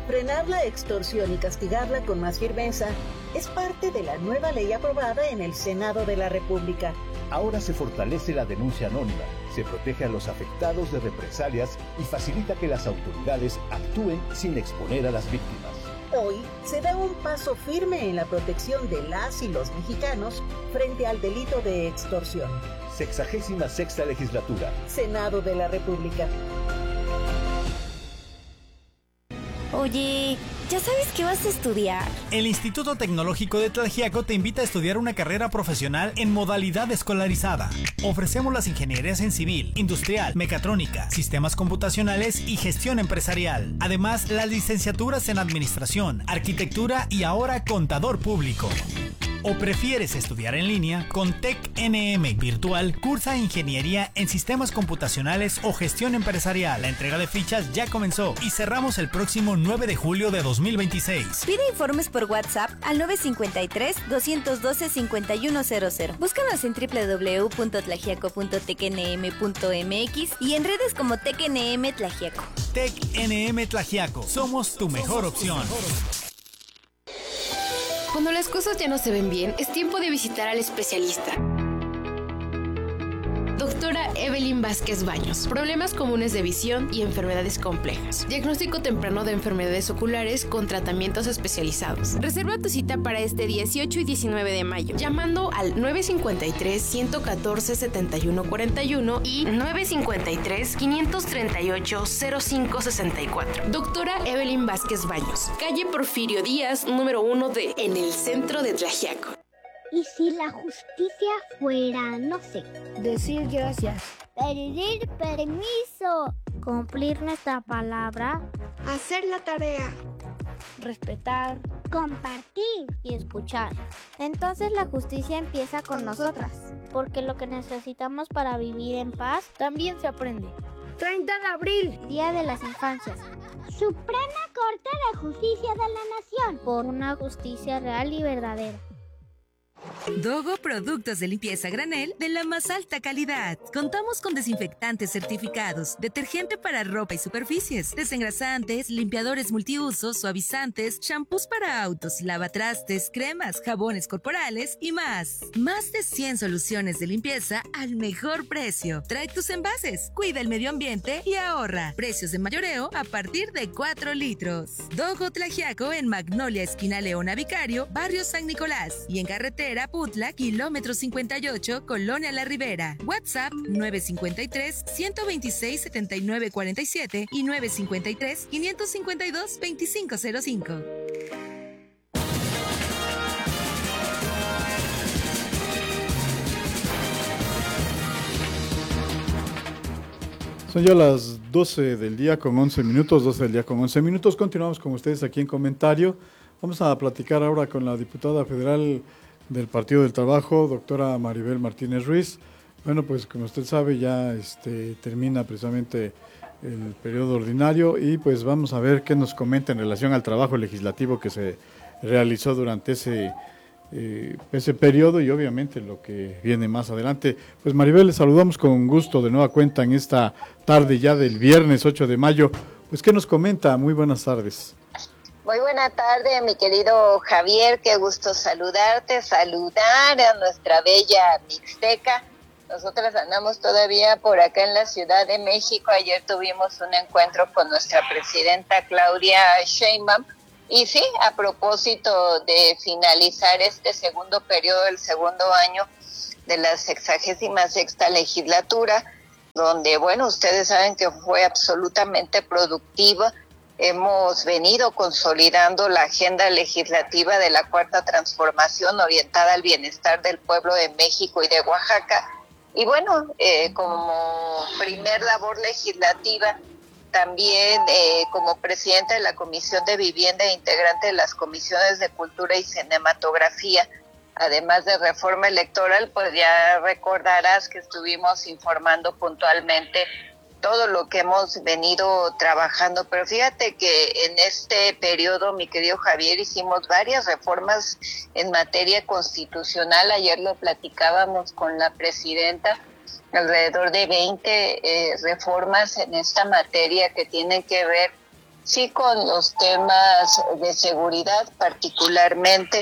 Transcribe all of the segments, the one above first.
Frenar la extorsión y castigarla con más firmeza es parte de la nueva ley aprobada en el Senado de la República. Ahora se fortalece la denuncia anónima, se protege a los afectados de represalias y facilita que las autoridades actúen sin exponer a las víctimas. Hoy se da un paso firme en la protección de las y los mexicanos frente al delito de extorsión. 66ª Legislatura. Senado de la República. Oye, ¿ya sabes qué vas a estudiar? El Instituto Tecnológico de Tlaxiaco te invita a estudiar una carrera profesional en modalidad escolarizada. Ofrecemos las ingenierías en civil, industrial, mecatrónica, sistemas computacionales y gestión empresarial. Además, las licenciaturas en administración, arquitectura y ahora contador público. ¿O prefieres estudiar en línea? Con TecNM Virtual, cursa Ingeniería en Sistemas Computacionales o Gestión Empresarial. La entrega de fichas ya comenzó y cerramos el próximo 9 de julio de 2026. Pide informes por WhatsApp al 953-212-5100. Búscanos en www.tlaxiaco.tecnm.mx y en redes como TecNM Tlaxiaco. TecNM Tlaxiaco, somos tu mejor opción. Cuando las cosas ya no se ven bien, es tiempo de visitar al especialista. Doctora Evelyn Vázquez Baños. Problemas comunes de visión y enfermedades complejas. Diagnóstico temprano de enfermedades oculares con tratamientos especializados. Reserva tu cita para este 18 y 19 de mayo, llamando al 953-114-7141 y 953-538-0564. Doctora Evelyn Vázquez Baños. Calle Porfirio Díaz, número 1D, en el centro de Tlaxiaco. ¿Y si la justicia fuera, no sé, decir gracias, pedir permiso, cumplir nuestra palabra, hacer la tarea, respetar, compartir y escuchar? Entonces la justicia empieza con nosotras, porque lo que necesitamos para vivir en paz también se aprende. 30 de abril, Día de las Infancias. Suprema Corte de Justicia de la Nación, por una justicia real y verdadera. Dogo Productos de Limpieza Granel de la más alta calidad. Contamos con desinfectantes certificados, detergente para ropa y superficies, desengrasantes, limpiadores multiusos, suavizantes, shampoos para autos, lavatrastes, cremas, jabones corporales y más. Más de 100 soluciones de limpieza al mejor precio. Trae tus envases, cuida el medio ambiente y ahorra. Precios de mayoreo a partir de 4 litros. Dogo Tlaxiaco en Magnolia, esquina Leona Vicario, Barrio San Nicolás y en carretera Putla, kilómetro 58, Colonia La Ribera. WhatsApp 953-126-7947 y 953-552-2505. Son ya las 12 del día con 11 minutos, 12 del día con 11 minutos. Continuamos con ustedes aquí en comentario. Vamos a platicar ahora con la diputada federal del Partido del Trabajo, doctora Maribel Martínez Ruiz. Bueno, pues como usted sabe, ya termina precisamente el periodo ordinario y pues vamos a ver qué nos comenta en relación al trabajo legislativo que se realizó durante ese periodo y obviamente lo que viene más adelante. Pues Maribel, le saludamos con gusto de nueva cuenta en esta tarde ya del viernes 8 de mayo. Pues ¿qué nos comenta? Muy buenas tardes. Muy buena tarde, mi querido Javier, qué gusto saludarte, saludar a nuestra bella Mixteca. Nosotras andamos todavía por acá en la Ciudad de México. Ayer tuvimos un encuentro con nuestra presidenta Claudia Sheinbaum. Y sí, a propósito de finalizar este segundo periodo, el segundo año de la 66ª legislatura, donde, bueno, ustedes saben que fue absolutamente productiva. Hemos venido consolidando la agenda legislativa de la Cuarta Transformación orientada al bienestar del pueblo de México y de Oaxaca. Y bueno, como primer labor legislativa, también como presidenta de la Comisión de Vivienda e integrante de las Comisiones de Cultura y Cinematografía, además de Reforma Electoral, pues ya recordarás que estuvimos informando puntualmente todo lo que hemos venido trabajando, pero fíjate que en este periodo, mi querido Javier, hicimos varias reformas en materia constitucional. Ayer lo platicábamos con la presidenta, alrededor de 20 reformas en esta materia que tienen que ver sí con los temas de seguridad particularmente,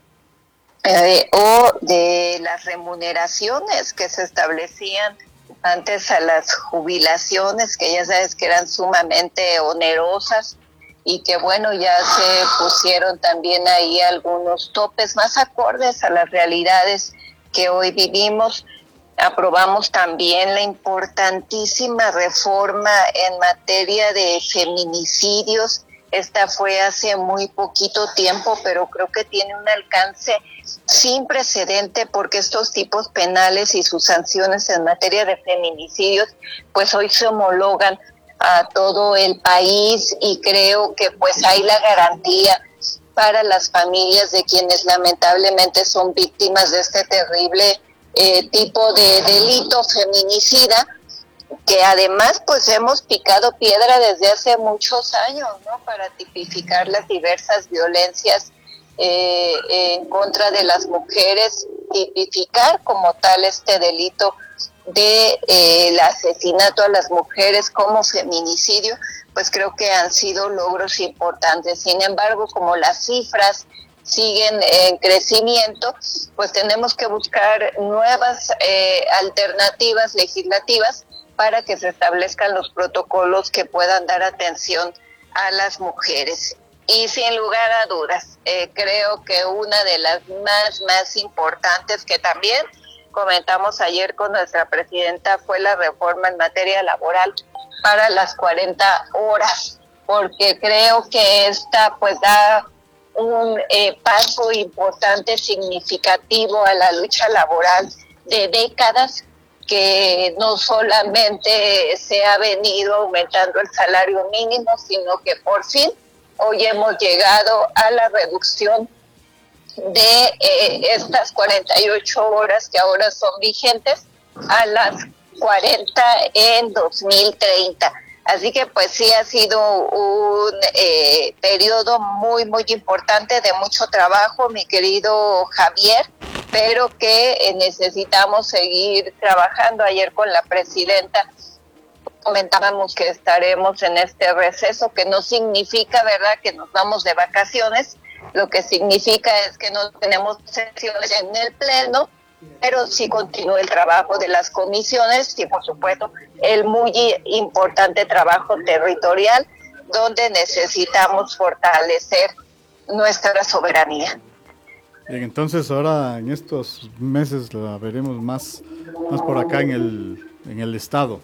o de las remuneraciones que se establecían antes a las jubilaciones, que ya sabes que eran sumamente onerosas y que bueno, ya se pusieron también ahí algunos topes más acordes a las realidades que hoy vivimos. Aprobamos también la importantísima reforma en materia de feminicidios. Esta fue hace muy poquito tiempo, pero creo que tiene un alcance sin precedente, porque estos tipos penales y sus sanciones en materia de feminicidios pues hoy se homologan a todo el país, y creo que pues hay la garantía para las familias de quienes lamentablemente son víctimas de este terrible tipo de delito feminicida, que además pues hemos picado piedra desde hace muchos años, ¿no?, para tipificar las diversas violencias en contra de las mujeres, tipificar como tal este delito de el asesinato a las mujeres como feminicidio. Pues creo que han sido logros importantes. Sin embargo, como las cifras siguen en crecimiento, pues tenemos que buscar nuevas alternativas legislativas para que se establezcan los protocolos que puedan dar atención a las mujeres. Y sin lugar a dudas, creo que una de las más importantes, que también comentamos ayer con nuestra presidenta, fue la reforma en materia laboral para las 40 horas, porque creo que esta pues da un paso importante, significativo a la lucha laboral de décadas, que no solamente se ha venido aumentando el salario mínimo, sino que por fin hoy hemos llegado a la reducción de estas 48 horas que ahora son vigentes a las 40 en 2030. Así que pues sí ha sido un periodo muy importante, de mucho trabajo, mi querido Javier, pero que necesitamos seguir trabajando. Ayer con la presidenta comentábamos que estaremos en este receso, que no significa, ¿verdad?, que nos vamos de vacaciones. Lo que significa es que no tenemos sesiones en el pleno, pero sí continúa el trabajo de las comisiones y, por supuesto, el muy importante trabajo territorial, donde necesitamos fortalecer nuestra soberanía. Bien, entonces ahora en estos meses la veremos más por acá en el estado.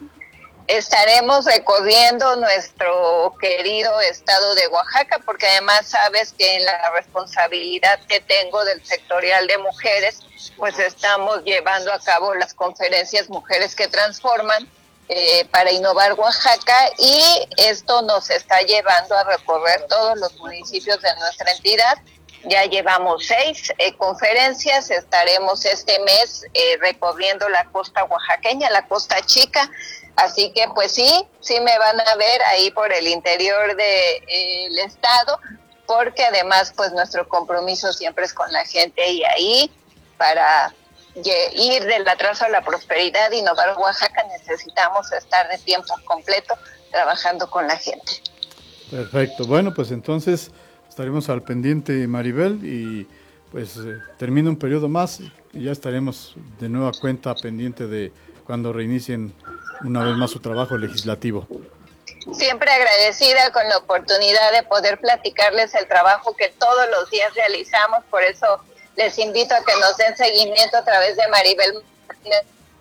Estaremos recorriendo nuestro querido estado de Oaxaca, porque además sabes que en la responsabilidad que tengo del sectorial de mujeres, pues estamos llevando a cabo las conferencias Mujeres que Transforman para innovar Oaxaca, y esto nos está llevando a recorrer todos los municipios de nuestra entidad. Ya llevamos 6 conferencias, estaremos este mes recorriendo la costa oaxaqueña, la Costa Chica. Así que pues sí me van a ver ahí por el interior del estado, porque además pues nuestro compromiso siempre es con la gente, y ahí para ir del atraso a la prosperidad, innovar Oaxaca, necesitamos estar de tiempo completo trabajando con la gente. Perfecto, bueno, pues entonces estaremos al pendiente, Maribel, y pues termina un periodo más y ya estaremos de nueva cuenta pendiente de cuando reinicien una vez más su trabajo legislativo. Siempre agradecida con la oportunidad de poder platicarles el trabajo que todos los días realizamos, por eso les invito a que nos den seguimiento a través de Maribel Martínez.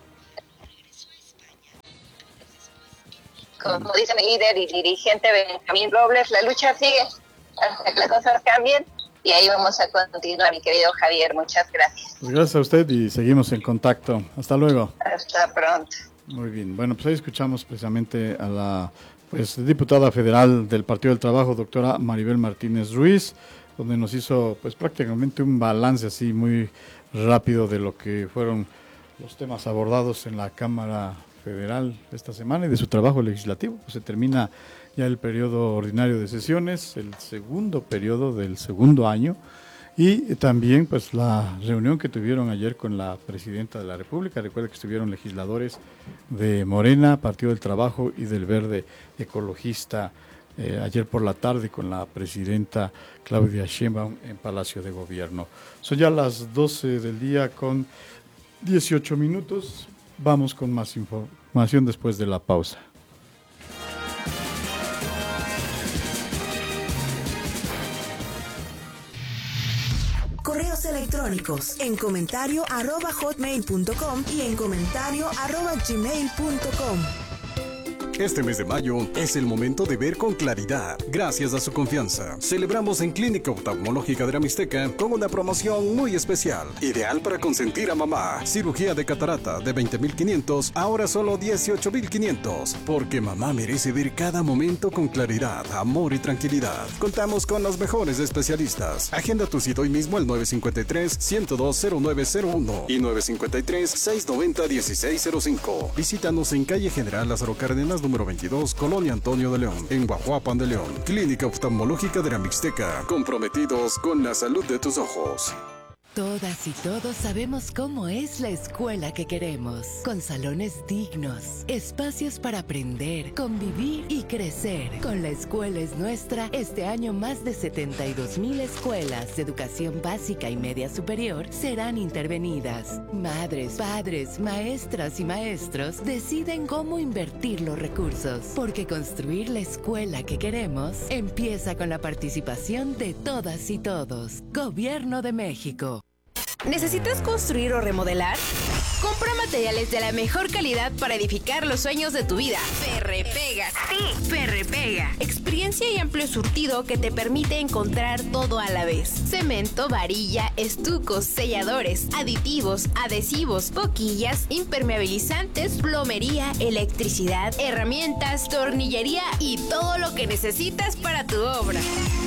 Como dice mi líder y dirigente Benjamín Robles, la lucha sigue hasta que las cosas cambien, y ahí vamos a continuar, mi querido Javier. Muchas gracias. Pues gracias a usted y seguimos en contacto. Hasta luego. Hasta pronto. Muy bien, bueno, pues ahí escuchamos precisamente a la diputada federal del Partido del Trabajo, doctora Maribel Martínez Ruiz, donde nos hizo pues prácticamente un balance así muy rápido de lo que fueron los temas abordados en la Cámara Federal esta semana y de su trabajo legislativo. Pues se termina ya el periodo ordinario de sesiones, el segundo periodo del segundo año, y también pues la reunión que tuvieron ayer con la presidenta de la República. Recuerda que estuvieron legisladores de Morena, Partido del Trabajo y del Verde Ecologista ayer por la tarde con la presidenta Claudia Sheinbaum en Palacio de Gobierno. Son ya las 12 del día con 18 minutos. Vamos con más información después de la pausa. Correos electrónicos en comentario@hotmail.com y en comentario@gmail.com. Este mes de mayo es el momento de ver con claridad. Gracias a su confianza, celebramos en Clínica Oftalmológica de la Mixteca con una promoción muy especial, ideal para consentir a mamá. Cirugía de catarata de 20.500, ahora solo 18.500, porque mamá merece ver cada momento con claridad, amor y tranquilidad. Contamos con los mejores especialistas. Agenda tu cita hoy mismo al 953-102-0901 y 953-690-1605. Visítanos en calle General Lázaro Cárdenas, número 22, Colonia Antonio de León, en Guajuapan de León. Clínica Oftalmológica de la Mixteca, comprometidos con la salud de tus ojos. Todas y todos sabemos cómo es la escuela que queremos, con salones dignos, espacios para aprender, convivir y crecer. Con La Escuela es Nuestra, este año más de 72,000 escuelas de educación básica y media superior serán intervenidas. Madres, padres, maestras y maestros deciden cómo invertir los recursos, porque construir la escuela que queremos empieza con la participación de todas y todos. Gobierno de México. ¿Necesitas construir o remodelar? Compra materiales de la mejor calidad para edificar los sueños de tu vida. Ferrepega. Sí, Ferrepega. Experiencia y amplio surtido que te permite encontrar todo a la vez. Cemento, varilla, estucos, selladores, aditivos, adhesivos, boquillas, impermeabilizantes, plomería, electricidad, herramientas, tornillería y todo lo que necesitas para tu obra.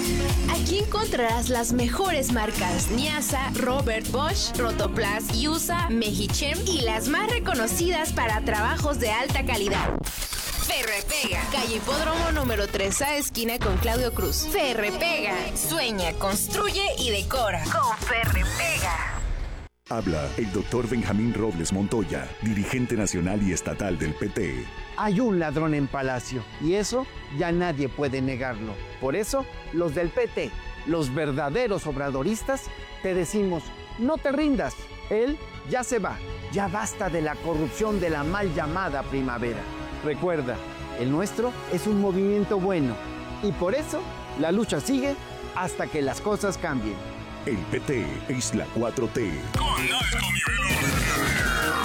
Aquí encontrarás las mejores marcas Niasa, Robert Bosch, Rotoplas, Yusa, Mejichem y las más reconocidas para trabajos de alta calidad. Ferrepega, calle Hipódromo número 3A, esquina con Claudio Cruz. Ferrepega, sueña, construye y decora con Ferrepega. Habla el doctor Benjamín Robles Montoya, dirigente nacional y estatal del PT. Hay un ladrón en Palacio y eso ya nadie puede negarlo. Por eso, los del PT, los verdaderos obradoristas, te decimos, no te rindas. Él ya se va. Ya basta de la corrupción de la mal llamada primavera. Recuerda, el nuestro es un movimiento bueno y por eso la lucha sigue hasta que las cosas cambien. El PT es la 4T. Con alto nivel.